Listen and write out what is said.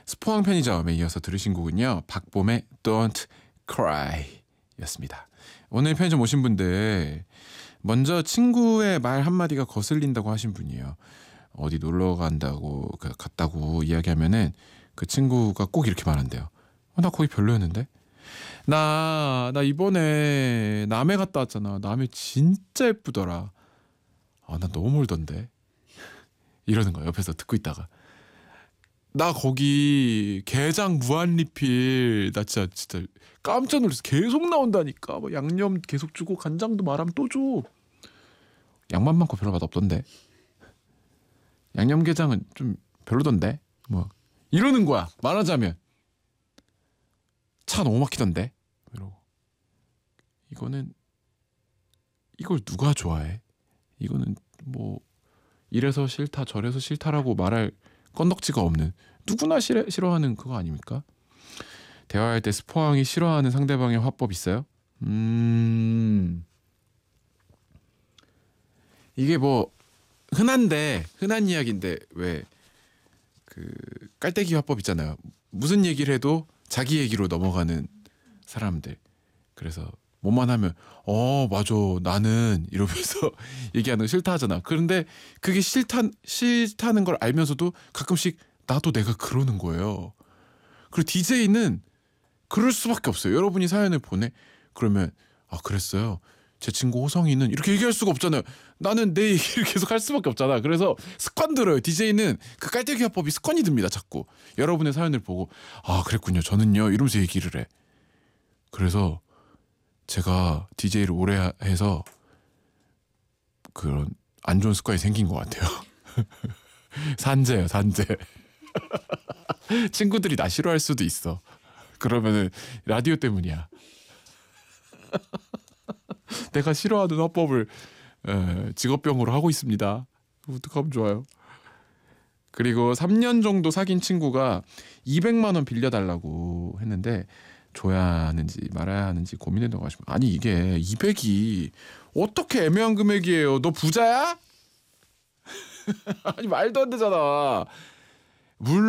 스포항 편의점에 이어서 들으신 곡은요, 박봄의 Don't Cry 였습니다. 오늘 편의점 오신 분들 먼저 친구의 말 한마디가 거슬린다고 하신 분이에요. 어디 놀러 간다고 갔다고 이야기하면은 그 친구가 꼭 이렇게 말한대요. 나 거기 별로였는데? 나 이번에 남해 갔다 왔잖아. 남해 진짜 예쁘더라. 나 너무 멀던데? 이러는 거야, 옆에서 듣고 있다가. 나 거기 게장 무한리필 나 진짜 깜짝 놀랐어. 계속 나온다니까. 뭐 양념 계속 주고 간장도 말하면 또 줘. 양만 많고 별로 맛 없던데. 양념게장은 좀 별로던데. 뭐 이러는 거야. 말하자면 차 너무 막히던데. 이러고. 이걸 누가 좋아해? 이거는 뭐 이래서 싫다 저래서 싫다라고 말할 건덕지가 없는, 누구나 싫어하는 그거 아닙니까? 대화할 때 스포항이 싫어하는 상대방의 화법 있어요? 이게 뭐 흔한 이야기인데, 왜 그 깔때기 화법 있잖아요. 무슨 얘기를 해도 자기 얘기로 넘어가는 사람들. 그래서 뭐만 하면 맞아 나는 이러면서 얘기하는 거 싫다 하잖아. 그런데 그게 싫다는 걸 알면서도 가끔씩 나도 내가 그러는 거예요. 그리고 DJ는 그럴 수밖에 없어요. 여러분이 사연을 보내 그러면 그랬어요. 제 친구 호성이는 이렇게 얘기할 수가 없잖아요. 나는 내 얘기를 계속 할 수밖에 없잖아. 그래서 습관 들어요. DJ는 그 깔때기 화법이 습관이 듭니다. 자꾸 여러분의 사연을 보고 그랬군요. 저는요 이러면서 얘기를 해. 그래서 제가 DJ를 오래 해서 그런 안 좋은 습관이 생긴 것 같아요. 산재예요, 산재. 친구들이 나 싫어할 수도 있어. 그러면은 라디오 때문이야. 내가 싫어하는 화법을 직업병으로 하고 있습니다. 어떡하면 좋아요. 그리고 3년 정도 사귄 친구가 200만 원 빌려달라고 했는데 줘야 하는지 말아야 하는지 고민된다고 하시면, 아니 이게 200이 어떻게 애매한 금액이에요. 너 부자야? 아니 말도 안 되잖아. 물론